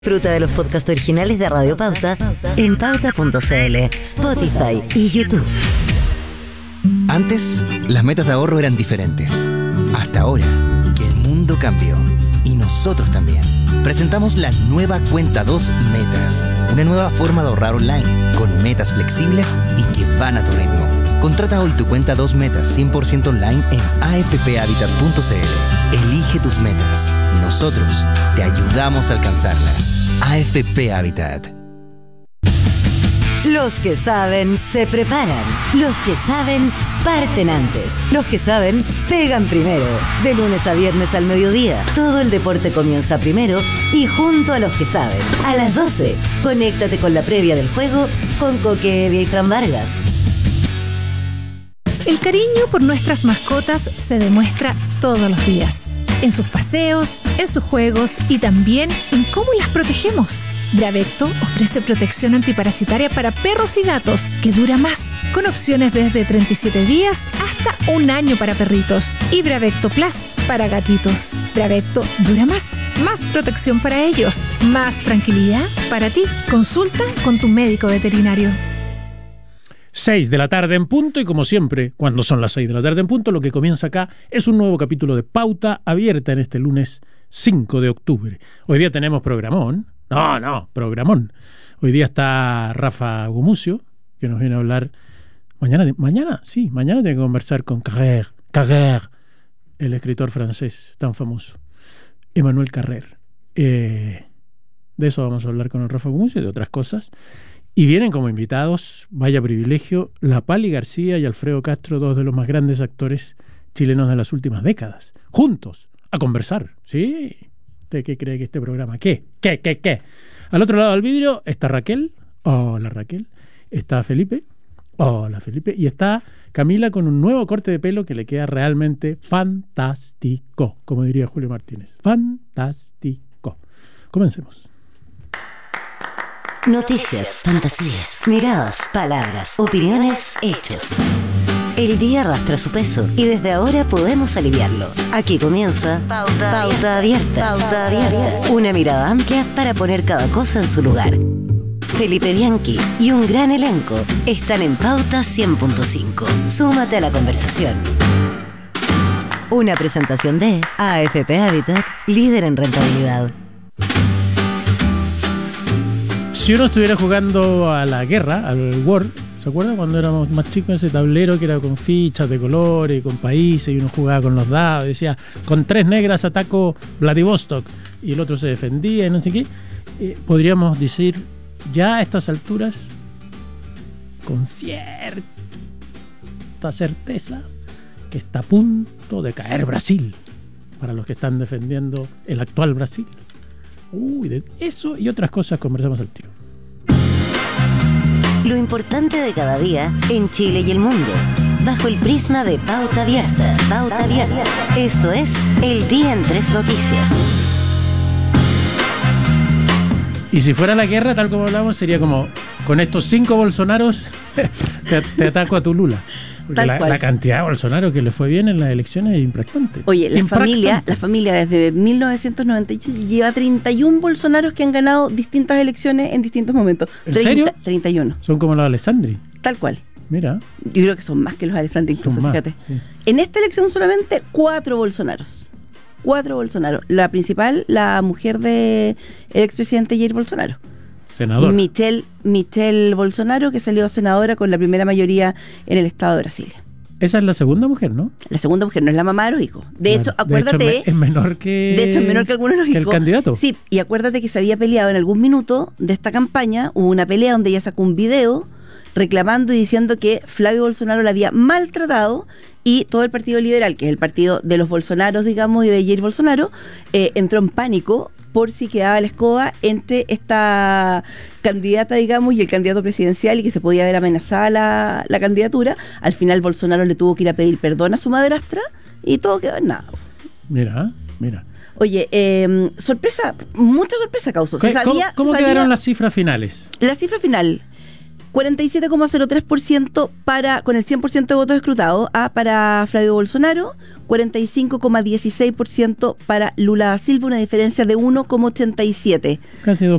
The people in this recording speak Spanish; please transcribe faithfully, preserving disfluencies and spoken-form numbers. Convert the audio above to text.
Disfruta de los podcasts originales de Radio Pauta en pauta punto c l, Spotify y YouTube. Antes, las metas de ahorro eran diferentes. Hasta ahora, que el mundo cambió. Y nosotros también. Presentamos la nueva Cuenta dos Metas. Una nueva forma de ahorrar online, con metas flexibles y que van a tu ritmo. Contrata hoy tu Cuenta dos Metas cien por ciento online en a f p habitat punto c l. Elige tus metas. Nosotros te ayudamos a alcanzarlas. A F P Habitat. Los que saben se preparan. Los que saben parten antes. Los que saben pegan primero. De lunes a viernes al mediodía, todo el deporte comienza primero y junto a los que saben. A las doce, conéctate con la previa del juego con Coque Evia y Fran Vargas. El cariño por nuestras mascotas se demuestra todos los días. En sus paseos, en sus juegos y también en cómo las protegemos. Bravecto ofrece protección antiparasitaria para perros y gatos que dura más, con opciones desde treinta y siete días hasta un año para perritos. Y Bravecto Plus para gatitos. Bravecto dura más, más protección para ellos, más tranquilidad para ti. Consulta con tu médico veterinario. seis de la tarde en punto, y como siempre, cuando son las seis de la tarde en punto, lo que comienza acá es un nuevo capítulo de Pauta Abierta en este lunes cinco de octubre. Hoy día tenemos programón. No, no, programón. Hoy día está Rafa Gumucio, que nos viene a hablar. Mañana, mañana, sí, mañana tengo que conversar con Carrère, Carrère, el escritor francés tan famoso, Emmanuel Carrère. Eh, de eso vamos a hablar con el Rafa Gumucio y de otras cosas. Y vienen como invitados, vaya privilegio, la Pali García y Alfredo Castro, dos de los más grandes actores chilenos de las últimas décadas, juntos, a conversar. ¿Sí? ¿Usted qué cree que este programa? ¿Qué? ¿Qué? ¿Qué? ¿Qué? Al otro lado del vidrio está Raquel. Hola, Raquel. Está Felipe. Hola, Felipe. Y está Camila con un nuevo corte de pelo que le queda realmente fantástico, como diría Julio Martínez. Fantástico. Comencemos. Noticias, fantasías, miradas, palabras, opiniones, hechos. El día arrastra su peso y desde ahora podemos aliviarlo. Aquí comienza Pauta, Pauta Abierta. Pauta Abierta. Una mirada amplia para poner cada cosa en su lugar. Felipe Bianchi y un gran elenco están en Pauta cien punto cinco. Súmate a la conversación. Una presentación de A F P Habitat, líder en rentabilidad. Si uno estuviera jugando a la guerra, al War, ¿se acuerdan cuando éramos más chicos? Ese tablero que era con fichas de colores, con países, y uno jugaba con los dados, decía, con tres negras ataco Vladivostok, y el otro se defendía y no sé qué. Eh, podríamos decir ya a estas alturas, con cierta certeza, que está a punto de caer Brasil, para los que están defendiendo el actual Brasil. Uy, de eso y otras cosas conversamos al tiro. Lo importante de cada día en Chile y el mundo, bajo el prisma de Pauta Abierta. Pauta Abierta. Esto es El Día en Tres Noticias. Y si fuera la guerra, tal como hablamos, sería como, con estos cinco Bolsonaros, te, te ataco a tu Lula. Porque la, la cantidad de Bolsonaro que le fue bien en las elecciones es impactante. Oye, la familia, la familia desde mil novecientos noventa y ocho lleva treinta y uno Bolsonaros que han ganado distintas elecciones en distintos momentos. ¿En serio? treinta y uno. Son como los Alessandri. Tal cual. Mira. Yo creo que son más que los Alessandri incluso, son más, fíjate. Sí. En esta elección solamente cuatro Bolsonaros. Cuatro Bolsonaros. La principal, la mujer del expresidente Jair Bolsonaro. Senadora. Michelle, Michelle Bolsonaro, que salió senadora con la primera mayoría en el estado de Brasilia. Esa es la segunda mujer, ¿no? La segunda mujer, no es la mamá de los hijos. De claro. hecho, acuérdate... De hecho, es menor que... De hecho, es menor que algunos de los que hijos. el candidato. Sí, y acuérdate que se había peleado en algún minuto de esta campaña, hubo una pelea donde ella sacó un video reclamando y diciendo que Flavio Bolsonaro la había maltratado, y todo el Partido Liberal, que es el partido de los Bolsonaros, digamos, y de Jair Bolsonaro, eh, entró en pánico por si quedaba la escoba entre esta candidata, digamos, y el candidato presidencial, y que se podía ver amenazada la, la candidatura. Al final Bolsonaro le tuvo que ir a pedir perdón a su madrastra y todo quedó en nada. Mira, mira. Oye, eh, sorpresa, mucha sorpresa causó. Se ¿Cómo, sabía, ¿cómo se sabía, quedaron las cifras finales? La cifra final, cuarenta y siete coma cero tres por ciento para, con el cien por ciento de votos escrutados, ah, para Flavio Bolsonaro, cuarenta y cinco coma dieciséis por ciento para Lula da Silva, una diferencia de uno coma ochenta y siete. Casi dos